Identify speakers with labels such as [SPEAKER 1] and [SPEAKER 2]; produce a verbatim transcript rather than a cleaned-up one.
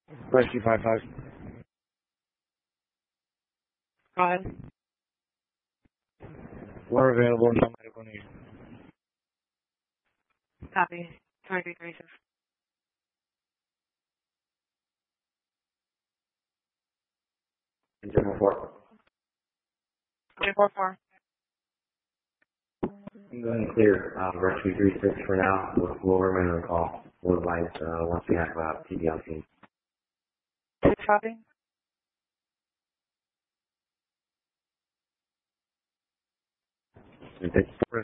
[SPEAKER 1] Rescue five five.
[SPEAKER 2] Go ahead.
[SPEAKER 1] We're available until medical need.
[SPEAKER 2] Copy. twenty-three thirty-six.
[SPEAKER 1] Zero four.
[SPEAKER 2] twenty-four four.
[SPEAKER 1] I'm going to clear uh, Rescue three six for now. We'll, we'll remain on call. We'll advise uh, once we have uh, T V on scene.
[SPEAKER 2] six copy.
[SPEAKER 1] Okay.